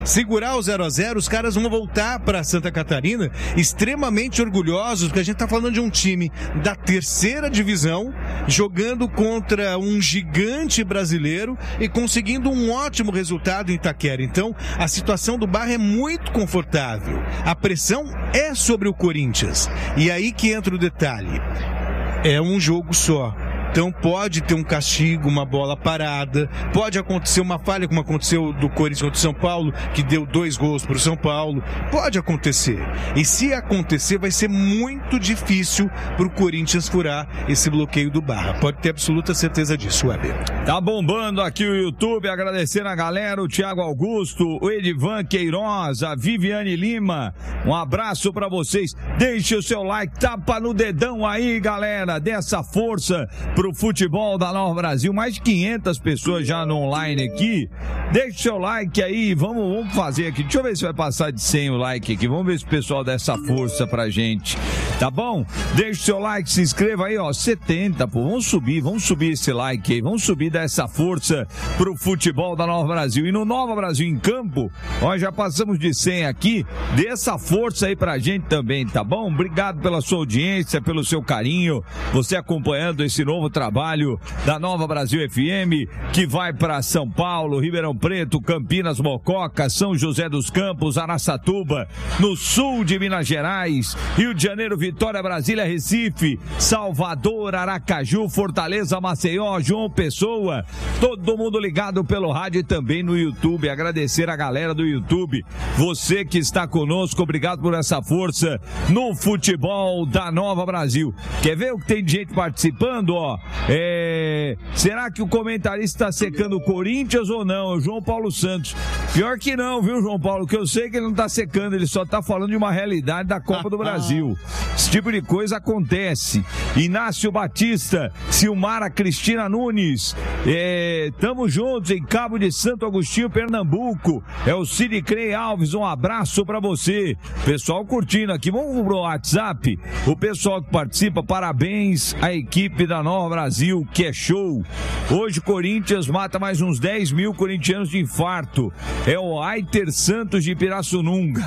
segurar o 0-0, os caras vão voltar para Santa Catarina extremamente orgulhosos, porque a gente tá falando de um time da terceira divisão, jogando contra um gigante brasileiro e conseguindo um ótimo resultado em Itaquera. Então, a situação do Barra é muito confortável. A pressão é sobre o Corinthians. E aí que entra o detalhe. É um jogo só. Então pode ter um castigo, uma bola parada, pode acontecer uma falha como aconteceu do Corinthians contra o São Paulo, que deu 2 gols para o São Paulo, pode acontecer. E se acontecer, vai ser muito difícil para o Corinthians furar esse bloqueio do Barra. Pode ter absoluta certeza disso, Weber. Tá bombando aqui o YouTube, agradecendo a galera, o Thiago Augusto, o Edivan Queiroz, a Viviane Lima, um abraço para vocês. Deixe o seu like, tapa no dedão aí, galera, dê essa força pro futebol da Nova Brasil, mais de 500 pessoas já no online aqui. Deixa o seu like aí, vamos fazer aqui, deixa eu ver se vai passar de 100 o like aqui, vamos ver se o pessoal dá essa força pra gente, tá bom? Deixa o seu like, se inscreva aí, ó, 70, pô, vamos subir esse like aí, vamos subir, dar essa força pro futebol da Nova Brasil. E no Nova Brasil em Campo, ó, já passamos de 100 aqui, dê essa força aí pra gente também, tá bom? Obrigado pela sua audiência, pelo seu carinho, você acompanhando esse novo trabalho da Nova Brasil FM, que vai para São Paulo, Ribeirão Preto, Campinas, Mococa, São José dos Campos, Araçatuba, no sul de Minas Gerais, Rio de Janeiro, Vitória, Brasília, Recife, Salvador, Aracaju, Fortaleza, Maceió, João Pessoa, todo mundo ligado pelo rádio e também no YouTube. Agradecer a galera do YouTube, você que está conosco, obrigado por essa força no futebol da Nova Brasil. Quer ver o que tem de gente participando, ó? Será que o comentarista está secando o Corinthians ou não? É o João Paulo Santos. Pior que não, viu, João Paulo? Que eu sei que ele não está secando, ele só está falando de uma realidade da Copa do Brasil. Esse tipo de coisa acontece. Inácio Batista, Silmara Cristina Nunes, tamo juntos em Cabo de Santo Agostinho, Pernambuco. É o Cid Crei Alves, um abraço pra você. Pessoal curtindo aqui, vamos pro WhatsApp. O pessoal que participa, parabéns à equipe da Nova Brasil, que é show. Hoje o Corinthians mata mais uns 10 mil corintianos de infarto. É o Aiter Santos de Pirassununga.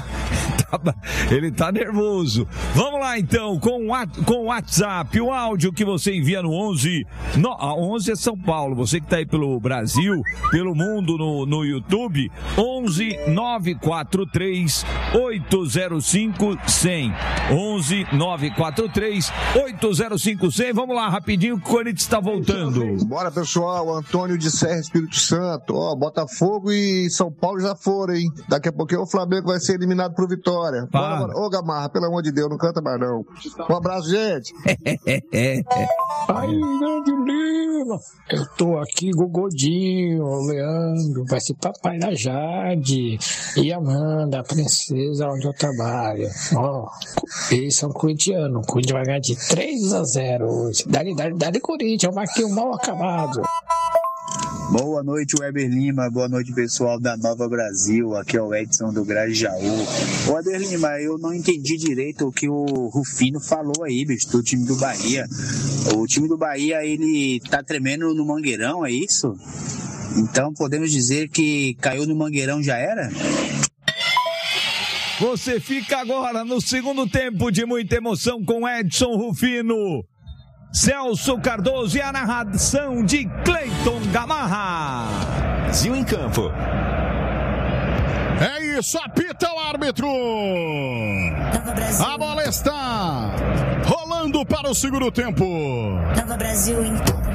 Ele tá nervoso. Vamos lá então, com o WhatsApp, o áudio que você envia no 11. A 11 é São Paulo, você que tá aí pelo Brasil, pelo mundo no YouTube, 11 943 805 100. 11 943 805 100. Vamos lá, rapidinho, que o Corinthians está voltando. Bora, pessoal, Antônio de Serra, Espírito Santo. Ó, Botafogo e São Paulo já foram, hein? Daqui a pouquinho o Flamengo vai ser eliminado por Vitória. Bora. Ô, Gamarra, pelo amor de Deus, não canta mais não. Um abraço, gente. Aí, grande Lima, eu tô aqui, Gogodinho, Leandro, vai ser papai da Jade e Amanda, a princesa onde eu trabalho. Ó, eles são corintianos, o Corinthians vai ganhar de 3-0 hoje. Dá-lhe Corinthians, eu marquei um mal acabado. Boa noite, Weber Lima. Boa noite, pessoal da Nova Brasil. Aqui é o Edson do Grajaú. Weber Lima, eu não entendi direito o que o Rufino falou aí, bicho, do time do Bahia. O time do Bahia, ele tá tremendo no Mangueirão, é isso? Então podemos dizer que caiu no Mangueirão, já era? Você fica agora no segundo tempo de muita emoção com Edson Rufino, Celso Cardoso e a narração de Cleiton Gamarra. Brasil em Campo. É isso, apita o árbitro. A bola está rolando para o segundo tempo. Nova Brasil em Campo.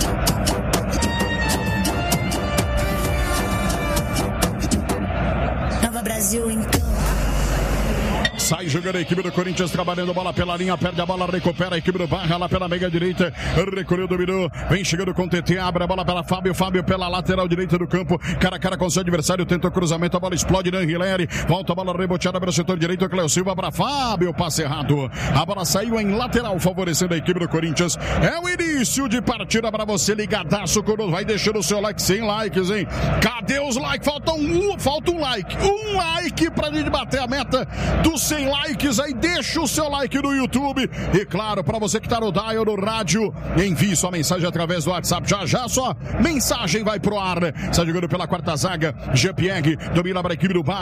Nova Brasil em Campo. Sai jogando a equipe do Corinthians, trabalhando a bola pela linha, perde a bola, recupera a equipe do Barra lá pela meia direita, recolheu, dominou, vem chegando com o TT, abre a bola para Fábio pela lateral direita do campo, cara a cara com seu adversário, tenta o cruzamento, a bola explode, Danrileri, volta a bola reboteada para o setor direito, Cléo Silva para Fábio, passe errado, a bola saiu em lateral, favorecendo a equipe do Corinthians. É o início de partida para você ligadaço conosco, vai deixando o seu like, 100 likes, hein? Cadê os likes? Falta um like pra gente bater a meta dos 100 100 likes aí, deixa o seu like no YouTube. E claro, para você que tá no dial, no rádio, envie sua mensagem através do WhatsApp. Já sua mensagem vai pro ar. Está jogando pela quarta zaga, Jean-Pierre domina para a equipe do Barra.